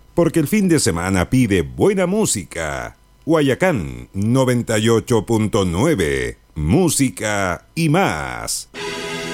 Porque el fin de semana pide buena música. Guayacán 98.9. Música y más.